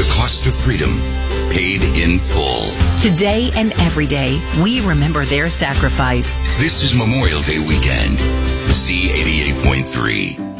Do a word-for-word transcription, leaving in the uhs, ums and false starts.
The cost of freedom, paid in full. Today and every day, we remember their sacrifice. This is Memorial Day weekend. C eighty-eight point three.